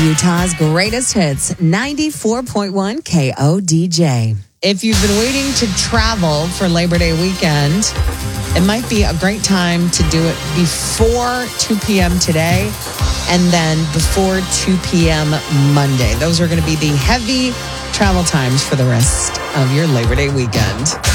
Utah's greatest hits, 94.1 KODJ. If you've been waiting to travel for Labor Day weekend, it might be a great time to do it before 2 p.m. today and then before 2 p.m. Monday. Those are going to be the heavy travel times for the rest of your Labor Day weekend.